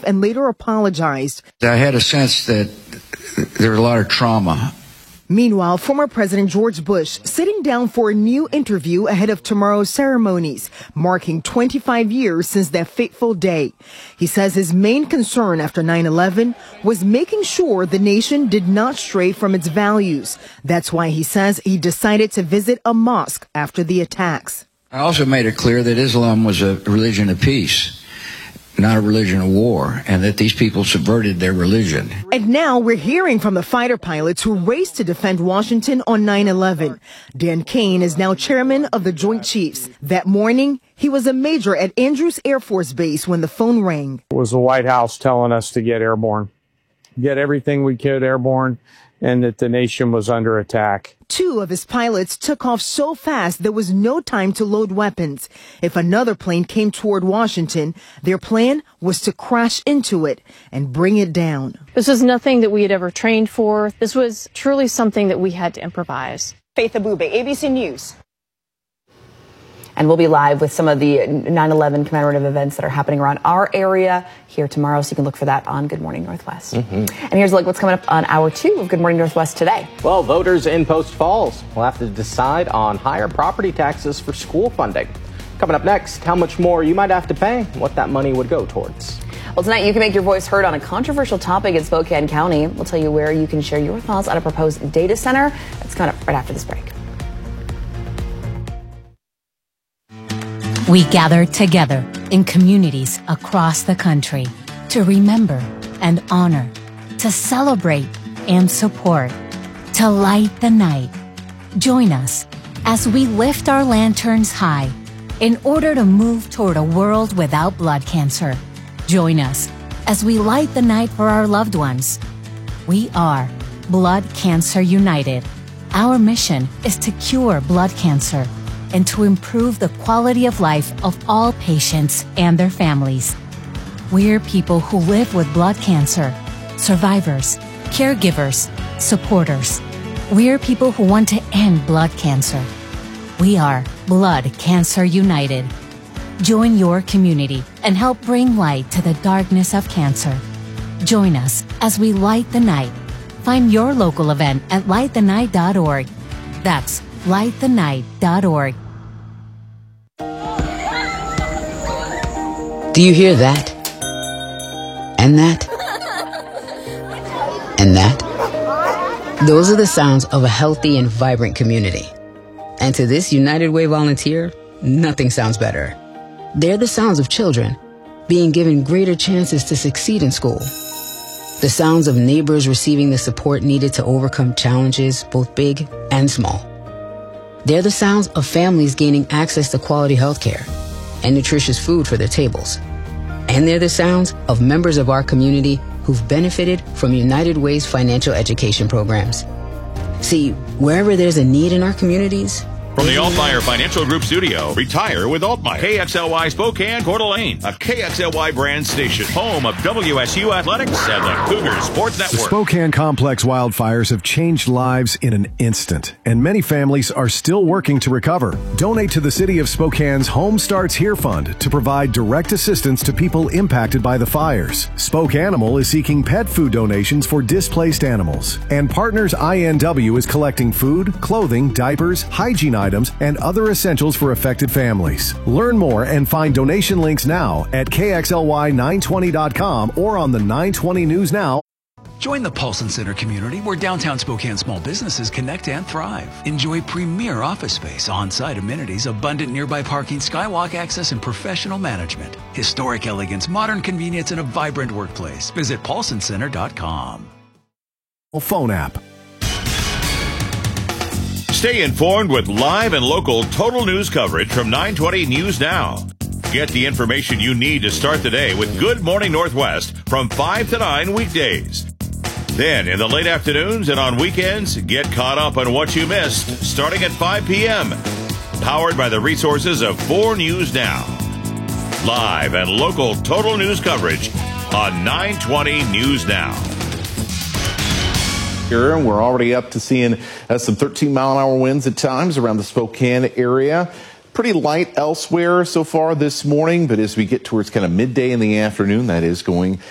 and later apologized. I had a sense that there was a lot of trauma. Meanwhile, former President George Bush sitting down for a new interview ahead of tomorrow's ceremonies, marking 25 years since that fateful day. He says his main concern after 9/11 was making sure the nation did not stray from its values. That's why he says he decided to visit a mosque after the attacks. I also made it clear that Islam was a religion of peace, not a religion of war, and that these people subverted their religion. And now we're hearing from the fighter pilots who raced to defend Washington on 9/11. Dan Kane is now chairman of the Joint Chiefs. That morning, he was a major at Andrews Air Force Base when the phone rang. It was the White House telling us to get airborne, get everything we could airborne, and that the nation was under attack. Two of his pilots took off so fast there was no time to load weapons. If another plane came toward Washington, their plan was to crash into it and bring it down. This was nothing that we had ever trained for. This was truly something that we had to improvise. Faith Abube, ABC News. And we'll be live with some of the 9/11 commemorative events that are happening around our area here tomorrow, so you can look for that on Good Morning Northwest. And here's a look what's coming up on Hour 2 of Good Morning Northwest today. Well, voters in Post Falls will have to decide on higher property taxes for school funding. Coming up next, how much more you might have to pay and what that money would go towards. Well, tonight you can make your voice heard on a controversial topic in Spokane County. We'll tell you where you can share your thoughts on a proposed data center. That's coming up right after this break. We gather together in communities across the country to remember and honor, to celebrate and support, to light the night. Join us as we lift our lanterns high in order to move toward a world without blood cancer. Join us as we light the night for our loved ones. We are Blood Cancer United. Our mission is to cure blood cancer and to improve the quality of life of all patients and their families. We're people who live with blood cancer, survivors, caregivers, supporters. We're people who want to end blood cancer. We are Blood Cancer United. Join your community and help bring light to the darkness of cancer. Join us as we light the night. Find your local event at lightthenight.org. That's lightthenight.org. Do you hear that? And that? And that? Those are the sounds of a healthy and vibrant community. And to this United Way volunteer, nothing sounds better. They're the sounds of children being given greater chances to succeed in school. The sounds of neighbors receiving the support needed to overcome challenges, both big and small. They're the sounds of families gaining access to quality health care and nutritious food for their tables. And they're the sounds of members of our community who've benefited from United Way's financial education programs. See, wherever there's a need in our communities, from the Altmaier Financial Group studio, retire with Altmaier. KXLY Spokane, Coeur d'Alene, a KXLY brand station, home of WSU Athletics and the Cougar Sports Network. The Spokane Complex wildfires have changed lives in an instant, and many families are still working to recover. Donate to the City of Spokane's Home Starts Here Fund to provide direct assistance to people impacted by the fires. Spoke Animal is seeking pet food donations for displaced animals, and Partners INW is collecting food, clothing, diapers, hygiene items, and other essentials for affected families. Learn more and find donation links now at KXLY920.com or on the 920 News Now. Join the Paulson Center community where downtown Spokane small businesses connect and thrive. Enjoy premier office space, on-site amenities, abundant nearby parking, skywalk access, and professional management. Historic elegance, modern convenience, and a vibrant workplace. Visit paulsoncenter.com. Phone app. Stay informed with live and local total news coverage from 920 News Now. Get the information you need to start the day with Good Morning Northwest from 5 to 9 weekdays. Then in the late afternoons and on weekends, get caught up on what you missed starting at 5 p.m. Powered by the resources of 4 News Now. Live and local total news coverage on 920 News Now. And we're already up to seeing some 13-mile-an-hour winds at times around the Spokane area. Pretty light elsewhere so far this morning, but as we get towards kind of midday in the afternoon, that is going